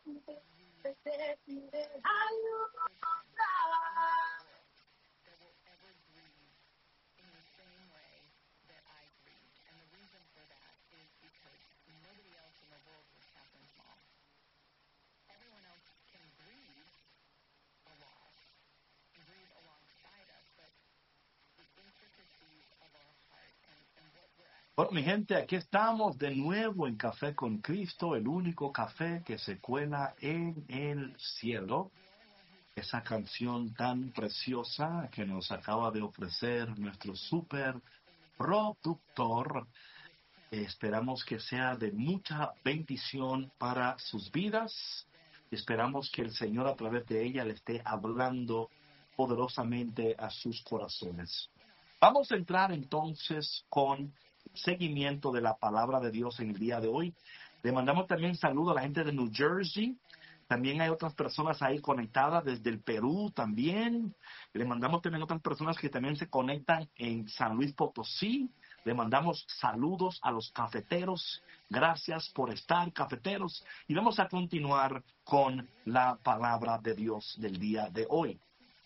Bueno, mi gente, aquí estamos de nuevo en Café con Cristo, el único café que se cuela en el cielo. Esa canción tan preciosa que nos acaba de ofrecer nuestro super productor. Esperamos que sea de mucha bendición para sus vidas. Esperamos que el Señor a través de ella le esté hablando poderosamente a sus corazones. Vamos a entrar entonces con seguimiento de la palabra de Dios en el día de hoy. Le mandamos también saludo a la gente de New Jersey. También hay otras personas ahí conectadas desde el Perú también. Le mandamos también otras personas que también se conectan en San Luis Potosí. Le mandamos saludos a los cafeteros. Gracias por estar, cafeteros. Y vamos a continuar con la palabra de Dios del día de hoy.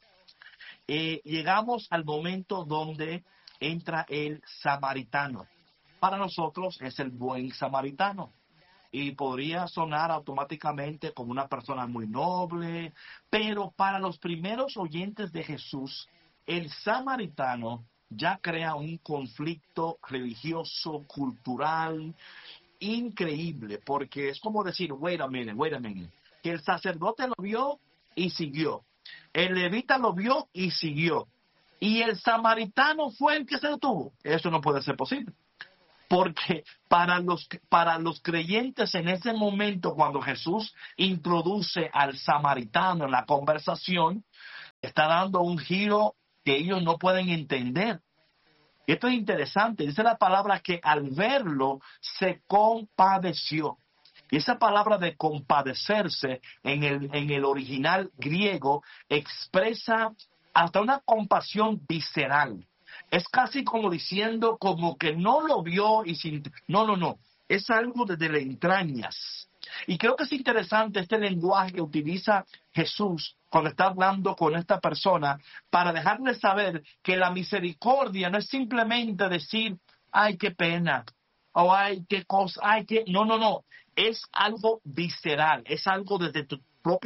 Llegamos al momento donde entra el samaritano. Para nosotros es el buen samaritano. Y podría sonar automáticamente como una persona muy noble, pero para los primeros oyentes de Jesús, el samaritano ya crea un conflicto religioso, cultural, increíble, porque es como decir, wait a minute, que el sacerdote lo vio y siguió, el levita lo vio y siguió, y el samaritano fue el que se detuvo. Eso no puede ser posible. Porque para los creyentes en ese momento, cuando Jesús introduce al samaritano en la conversación, está dando un giro que ellos no pueden entender. Esto es interesante. Dice la palabra que al verlo se compadeció. Y esa palabra de compadecerse en el original griego expresa hasta una compasión visceral. Es casi como diciendo, como que no lo vio y sin... No. Es algo desde las entrañas. Y creo que es interesante este lenguaje que utiliza Jesús cuando está hablando con esta persona para dejarle saber que la misericordia no es simplemente decir, ay, qué pena, o ay, qué cosa, ay, qué... No. Es algo visceral, es algo desde tu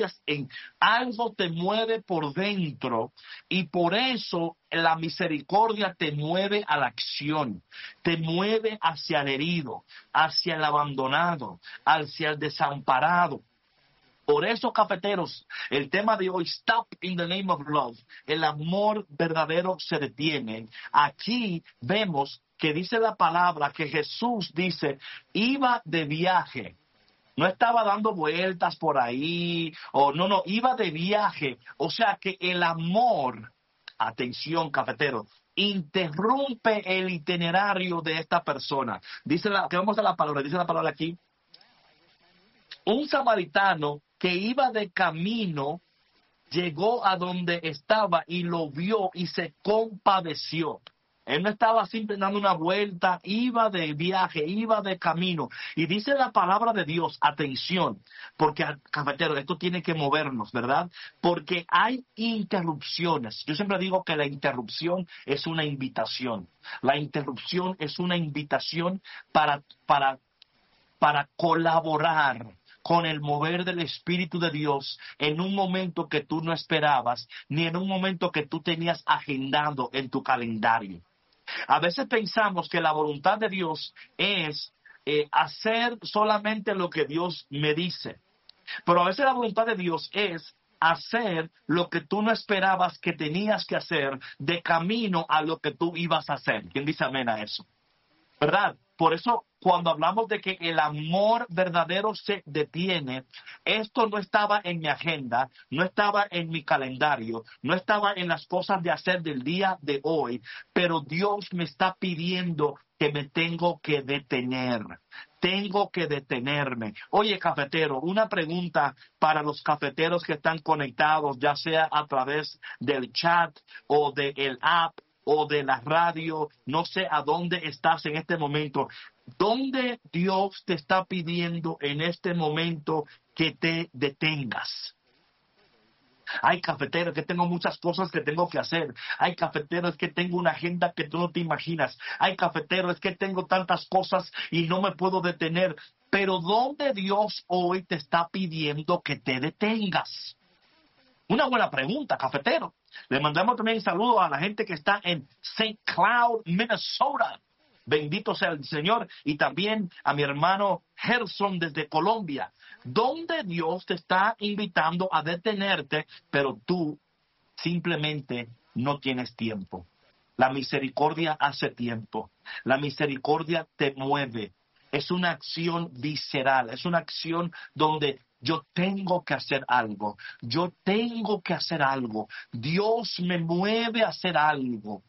algo te mueve por dentro y por eso la misericordia te mueve a la acción, te mueve hacia el herido, hacia el abandonado, hacia el desamparado. Por eso, cafeteros, el tema de hoy, Stop in the Name of Love, el amor verdadero se detiene. Aquí vemos que dice la palabra que Jesús dice, iba de viaje. No estaba dando vueltas por ahí, no, iba de viaje. O sea que el amor, atención cafetero, interrumpe el itinerario de esta persona. Que vamos a la palabra, dice la palabra aquí. Un samaritano que iba de camino llegó a donde estaba y lo vio y se compadeció. Él no estaba simplemente dando una vuelta, iba de viaje, iba de camino. Y dice la palabra de Dios, atención, porque, cafetero, esto tiene que movernos, ¿verdad? Porque hay interrupciones. Yo siempre digo que la interrupción es una invitación. La interrupción es una invitación para colaborar con el mover del Espíritu de Dios en un momento que tú no esperabas, ni en un momento que tú tenías agendado en tu calendario. A veces pensamos que la voluntad de Dios es hacer solamente lo que Dios me dice. Pero a veces la voluntad de Dios es hacer lo que tú no esperabas que tenías que hacer de camino a lo que tú ibas a hacer. ¿Quién dice amén a eso? ¿Verdad? Por eso, cuando hablamos de que el amor verdadero se detiene, esto no estaba en mi agenda, no estaba en mi calendario, no estaba en las cosas de hacer del día de hoy, pero Dios me está pidiendo que me tengo que detener. Tengo que detenerme. Oye, cafetero, una pregunta para los cafeteros que están conectados, ya sea a través del chat o del app. o de la radio, no sé a dónde estás en este momento. ¿Dónde Dios te está pidiendo en este momento que te detengas? Ay, cafetero, es que tengo muchas cosas que tengo que hacer. Ay, cafetero, es que tengo una agenda que tú no te imaginas. Ay, cafetero, es que tengo tantas cosas y no me puedo detener. Pero ¿dónde Dios hoy te está pidiendo que te detengas? Una buena pregunta, cafetero. Le mandamos también saludos a la gente que está en St. Cloud, Minnesota. Bendito sea el Señor. Y también a mi hermano Gerson desde Colombia. Donde Dios te está invitando a detenerte, pero tú simplemente no tienes tiempo. La misericordia hace tiempo. La misericordia te mueve. Es una acción visceral. Es una acción donde yo tengo que hacer algo. Yo tengo que hacer algo. Dios me mueve a hacer algo.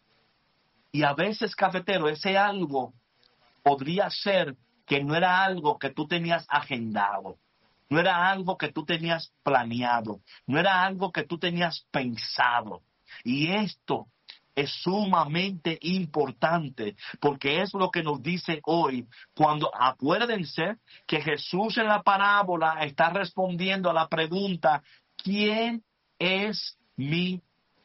Y a veces, cafetero, ese algo podría ser que no era algo que tú tenías agendado. No era algo que tú tenías planeado. No era algo que tú tenías pensado. Y esto es sumamente importante porque es lo que nos dice hoy. Cuando acuérdense que Jesús en la parábola está respondiendo a la pregunta, ¿quién es mi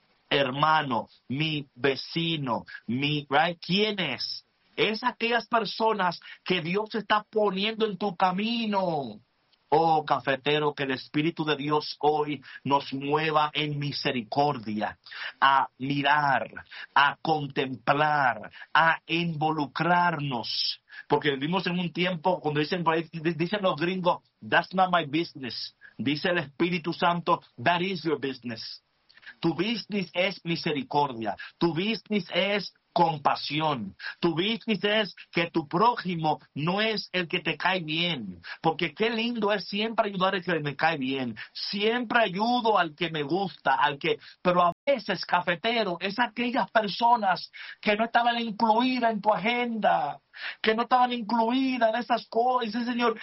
hermano, mi vecino, right? ¿Quién es? Es aquellas personas que Dios está poniendo en tu camino. Oh, cafetero, que el Espíritu de Dios hoy nos mueva en misericordia, a mirar, a contemplar, a involucrarnos. Porque vivimos en un tiempo, cuando dicen los gringos, that's not my business. Dice el Espíritu Santo, that is your business. Tu business es misericordia. Tu business es compasión. Tu business es que tu prójimo no es el que te cae bien. Porque qué lindo es siempre ayudar al que me cae bien. Siempre ayudo al que me gusta, pero a veces, cafetero, es aquellas personas que no estaban incluidas en tu agenda, que no estaban incluidas en esas cosas. Dice, Señor,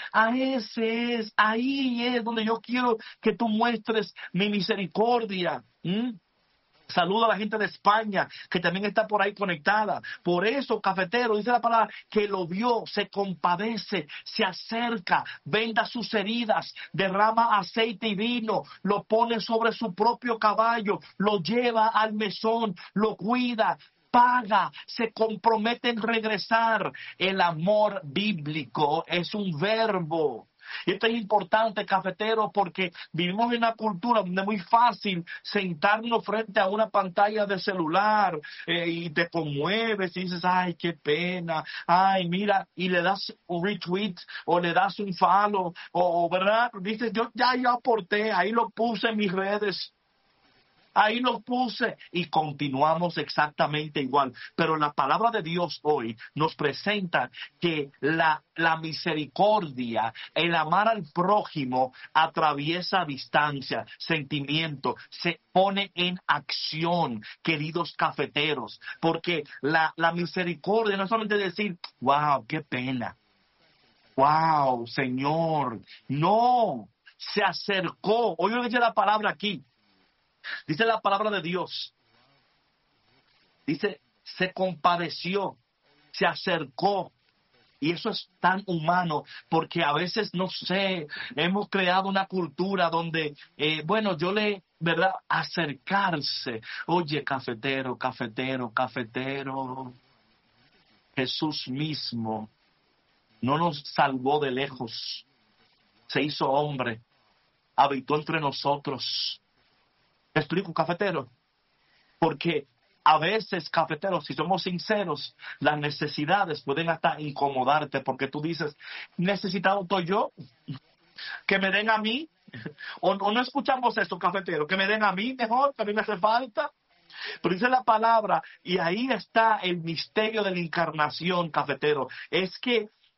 ahí es donde yo quiero que tú muestres mi misericordia. Saludo a la gente de España que también está por ahí conectada. Por eso, cafetero, dice la palabra, que lo vio, se compadece, se acerca, venda sus heridas, derrama aceite y vino, lo pone sobre su propio caballo, lo lleva al mesón, lo cuida, paga, se compromete en regresar. El amor bíblico es un verbo. Y esto es importante, cafetero, porque vivimos en una cultura donde es muy fácil sentarnos frente a una pantalla de celular y te conmueves y dices, ay, qué pena, ay, mira, y le das un retweet o le das un follow, o ¿verdad? Dices, yo aporté, ahí lo puse en mis redes. Ahí lo puse y continuamos exactamente igual. Pero la palabra de Dios hoy nos presenta que la misericordia, el amar al prójimo atraviesa distancia, sentimiento, se pone en acción, queridos cafeteros. Porque la misericordia no es solamente decir, wow, qué pena. Wow, Señor. No, se acercó. Hoy dice la palabra aquí. Dice la palabra de Dios. Dice, se compadeció, se acercó. Y eso es tan humano, porque a veces, no sé, hemos creado una cultura donde, ¿verdad? Acercarse. Oye, cafetero, cafetero, cafetero. Jesús mismo no nos salvó de lejos. Se hizo hombre, habitó entre nosotros. ¿Me explico, cafetero? Porque a veces, cafetero, si somos sinceros, las necesidades pueden hasta incomodarte porque tú dices, necesitado estoy yo, que me den a mí. O no escuchamos esto, cafetero, que me den a mí mejor, que a mí me hace falta. Pero dice la palabra, y ahí está el misterio de la encarnación, cafetero. Es que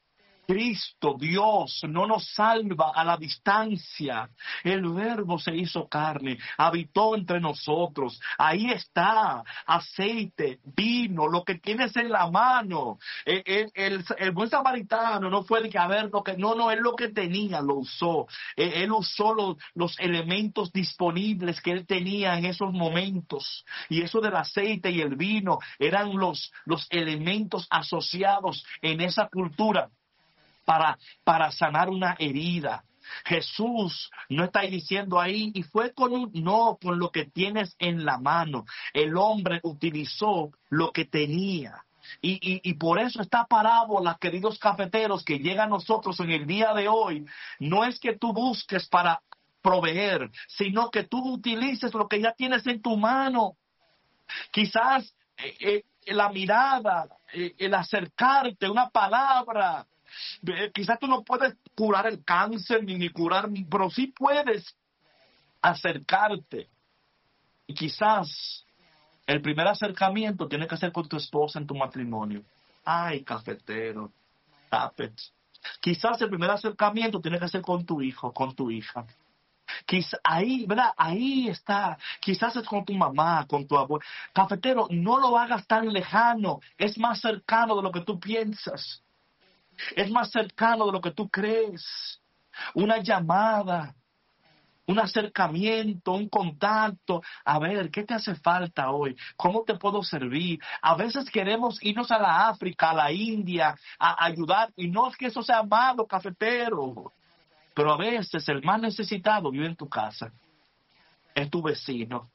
Cristo, Dios, no nos salva a la distancia. El Verbo se hizo carne, habitó entre nosotros. Ahí está, aceite, vino, lo que tienes en la mano. El buen samaritano no fue de que a ver lo que, no, él lo que tenía lo usó. Él usó los elementos disponibles que él tenía en esos momentos. Y eso del aceite y el vino eran los elementos asociados en esa cultura para sanar una herida. Jesús no está diciendo ahí, y fue con lo que tienes en la mano. El hombre utilizó lo que tenía. Y por eso esta parábola, queridos cafeteros, que llega a nosotros en el día de hoy, no es que tú busques para proveer, sino que tú utilices lo que ya tienes en tu mano. Quizás la mirada, el acercarte, una palabra. Quizás tú no puedes curar el cáncer ni curar, pero sí puedes acercarte. Y quizás el primer acercamiento tiene que ser con tu esposa en tu matrimonio. Ay, cafetero, cafet. Quizás el primer acercamiento tiene que ser con tu hijo, con tu hija. Quizás ahí, ¿verdad? Ahí está. Quizás es con tu mamá, con tu abuelo. Cafetero, no lo hagas tan lejano. Es más cercano de lo que tú piensas. Es más cercano de lo que tú crees. Una llamada, un acercamiento, un contacto. A ver, ¿qué te hace falta hoy? ¿Cómo te puedo servir? A veces queremos irnos a la África, a la India, a ayudar. Y no es que eso sea malo, cafetero. Pero a veces el más necesitado vive en tu casa. Es tu vecino.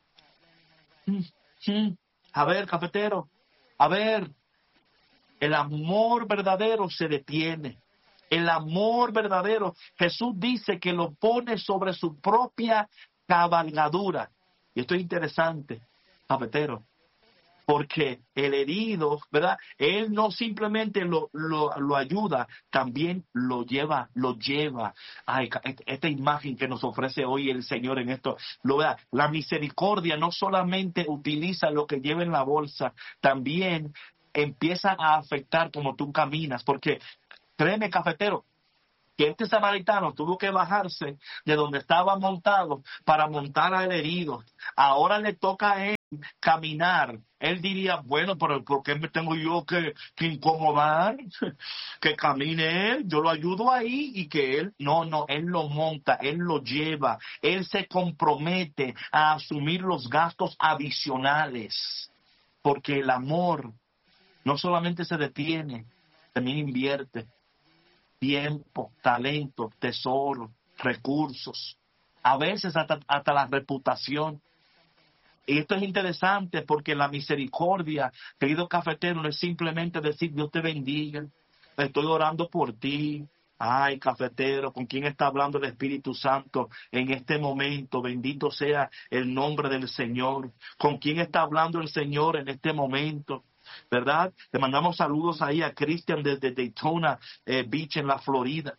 A ver, cafetero. A ver, el amor verdadero se detiene. El amor verdadero, Jesús dice que lo pone sobre su propia cabalgadura. Y esto es interesante, cafetero, porque el herido, ¿verdad? Él no simplemente lo ayuda, también lo lleva. Ay, esta imagen que nos ofrece hoy el Señor en esto, la misericordia no solamente utiliza lo que lleva en la bolsa, también empieza a afectar como tú caminas, porque créeme, cafetero, que este samaritano tuvo que bajarse de donde estaba montado para montar al herido. Ahora le toca a él caminar. Él diría, bueno, pero ¿por qué me tengo yo que incomodar? Que camine él, yo lo ayudo ahí y que él, no, él lo monta, él lo lleva, él se compromete a asumir los gastos adicionales, porque el amor no solamente se detiene, también invierte tiempo, talento, tesoro, recursos, a veces hasta la reputación. Y esto es interesante porque la misericordia, querido cafetero, no es simplemente decir Dios te bendiga, estoy orando por ti. Ay, cafetero, ¿con quién está hablando el Espíritu Santo en este momento? Bendito sea el nombre del Señor. ¿Con quién está hablando el Señor en este momento? ¿Verdad? Le mandamos saludos ahí a Cristian desde Daytona Beach en la Florida.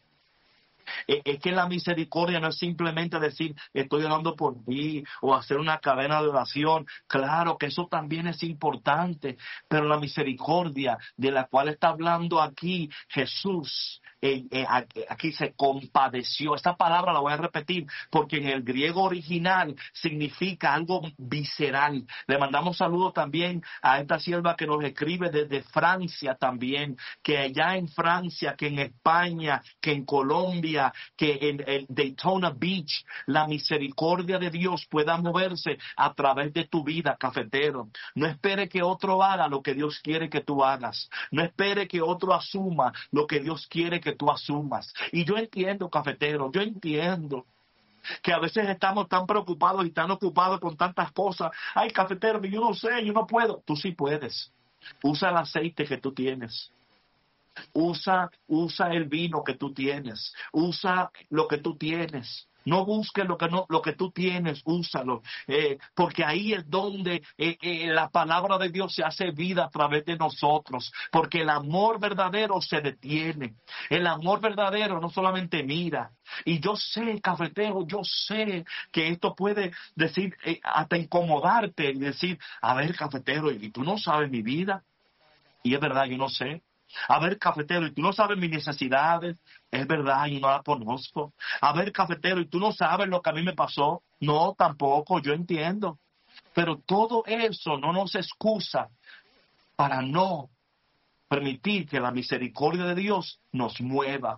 Es que la misericordia no es simplemente decir estoy orando por ti o hacer una cadena de oración. Claro que eso también es importante, pero la misericordia de la cual está hablando aquí Jesús, aquí se compadeció. Esta palabra la voy a repetir porque en el griego original significa algo visceral. Le mandamos saludos también a esta sierva que nos escribe desde Francia también, que allá en Francia, que en España, que en Colombia, que en Daytona Beach, la misericordia de Dios pueda moverse a través de tu vida, cafetero. No espere que otro haga lo que Dios quiere que tú hagas. No espere que otro asuma lo que Dios quiere que tú asumas. Y yo entiendo, cafetero, yo entiendo que a veces estamos tan preocupados y tan ocupados con tantas cosas. Ay, cafetero, yo no sé, yo no puedo. Tú sí puedes. Usa el aceite que tú tienes. Usa el vino que tú tienes. Usa lo que tú tienes. No busques lo que tú tienes, úsalo. Porque ahí es donde la palabra de Dios se hace vida a través de nosotros. Porque el amor verdadero se detiene. El amor verdadero no solamente mira. Y yo sé, cafetero, yo sé que esto puede decir, hasta incomodarte y decir, a ver, cafetero, y tú no sabes mi vida. Y es verdad, yo no sé. A ver, cafetero, y tú no sabes mis necesidades. Es verdad, yo no la conozco. A ver, cafetero, y tú no sabes lo que a mí me pasó. No, tampoco, yo entiendo. Pero todo eso no nos excusa para no permitir que la misericordia de Dios nos mueva.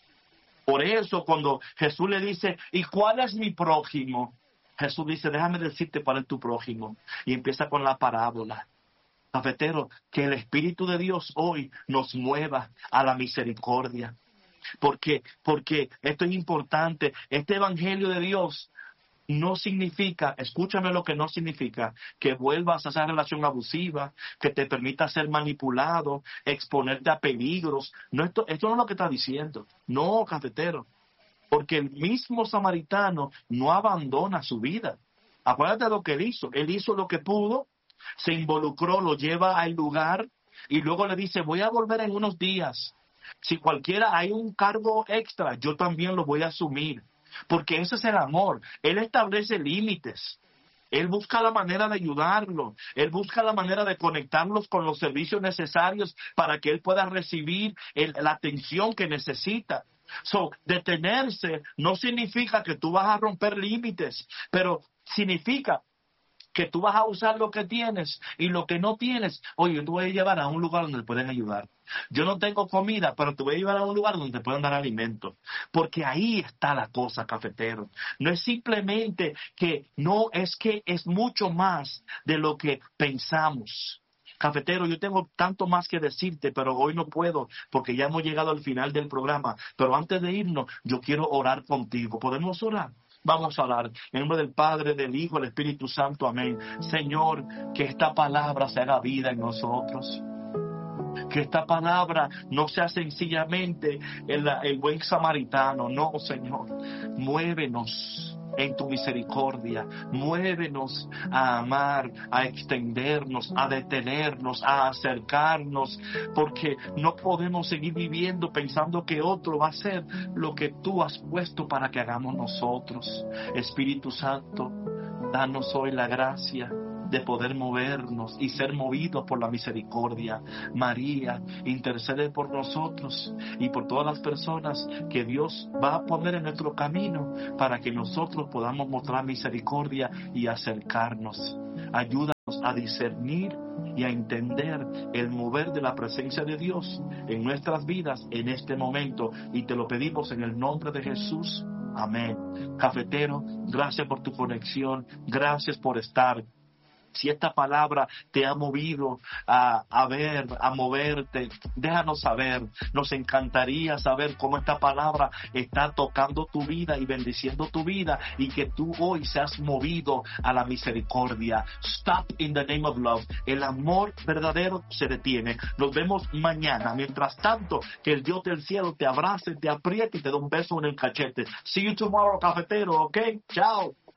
Por eso cuando Jesús le dice, ¿y cuál es mi prójimo? Jesús dice, déjame decirte cuál es tu prójimo. Y empieza con la parábola. Cafetero, que el Espíritu de Dios hoy nos mueva a la misericordia. Porque esto es importante. Este Evangelio de Dios no significa, escúchame lo que no significa, que vuelvas a esa relación abusiva, que te permita ser manipulado, exponerte a peligros. No, esto no es lo que está diciendo. No, cafetero. Porque el mismo samaritano no abandona su vida. Acuérdate de lo que él hizo. Él hizo lo que pudo, se involucró, lo lleva al lugar y luego le dice, voy a volver en unos días. Si cualquiera hay un cargo extra, yo también lo voy a asumir. Porque ese es el amor. Él establece límites. Él busca la manera de ayudarlo. Él busca la manera de conectarlos con los servicios necesarios para que él pueda recibir la atención que necesita. So, detenerse no significa que tú vas a romper límites, pero significa que tú vas a usar lo que tienes y lo que no tienes, oye, tú vas a llevar a un lugar donde te pueden ayudar. Yo no tengo comida, pero te voy a llevar a un lugar donde te pueden dar alimento. Porque ahí está la cosa, cafetero. No es simplemente que es mucho más de lo que pensamos. Cafetero, yo tengo tanto más que decirte, pero hoy no puedo porque ya hemos llegado al final del programa. Pero antes de irnos, yo quiero orar contigo. ¿Podemos orar? Vamos a orar. En nombre del Padre, del Hijo, del Espíritu Santo. Amén. Señor, que esta palabra se haga vida en nosotros. Que esta palabra no sea sencillamente el buen samaritano. No, Señor. Muévenos en tu misericordia. Muévenos a amar, a extendernos, a detenernos, a acercarnos, porque no podemos seguir viviendo pensando que otro va a hacer lo que tú has puesto para que hagamos nosotros. Espíritu Santo, danos hoy la gracia de poder movernos y ser movidos por la misericordia. María, intercede por nosotros y por todas las personas que Dios va a poner en nuestro camino para que nosotros podamos mostrar misericordia y acercarnos. Ayúdanos a discernir y a entender el mover de la presencia de Dios en nuestras vidas en este momento, y te lo pedimos en el nombre de Jesús. Amén. Cafetero, gracias por tu conexión, gracias por estar. Si esta palabra te ha movido a moverte, déjanos saber. Nos encantaría saber cómo esta palabra está tocando tu vida y bendiciendo tu vida, y que tú hoy seas movido a la misericordia. Stop in the name of love. El amor verdadero se detiene. Nos vemos mañana. Mientras tanto, que el Dios del cielo te abrace, te apriete y te dé un beso en el cachete. See you tomorrow, cafetero, ¿ok? Chao.